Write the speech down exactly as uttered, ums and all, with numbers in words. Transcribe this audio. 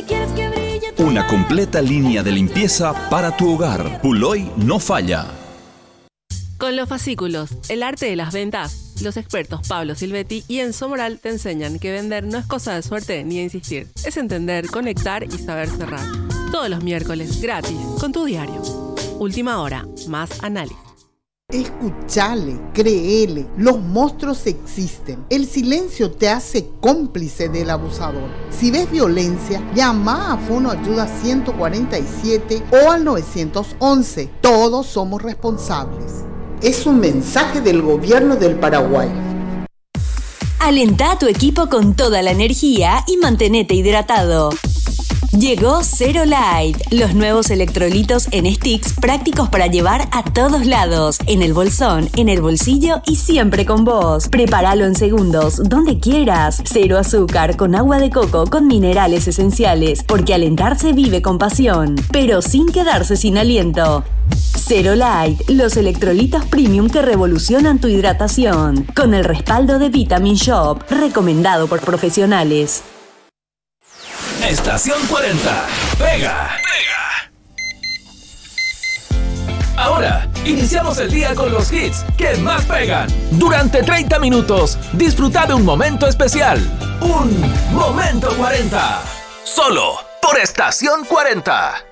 Una completa línea de limpieza para tu hogar. Puloy no falla. Con los fascículos, el arte de las ventas, los expertos Pablo Silvetti y Enzo Moral te enseñan que vender no es cosa de suerte ni de insistir. Es entender, conectar y saber cerrar. Todos los miércoles, gratis, con tu diario. Última hora, más análisis. Escuchale, créele, los monstruos existen. El silencio te hace cómplice del abusador. Si ves violencia, llama a Fono Ayuda ciento cuarenta y siete o al nueve once. Todos somos responsables. Es un mensaje del gobierno del Paraguay. Alentá a tu equipo con toda la energía y mantenete hidratado. Llegó Zero Light, los nuevos electrolitos en sticks prácticos para llevar a todos lados, en el bolsón, en el bolsillo y siempre con vos. Prepáralo en segundos, donde quieras. Cero azúcar, con agua de coco, con minerales esenciales, porque alentarse vive con pasión, pero sin quedarse sin aliento. Zero Light, los electrolitos premium que revolucionan tu hidratación, con el respaldo de Vitamin Shop, recomendado por profesionales. Estación cuarenta. Pega. Pega. Ahora, iniciamos el día con los hits que más pegan. Durante treinta minutos, disfruta de un momento especial. Un Momento cuarenta. Solo por Estación cuarenta.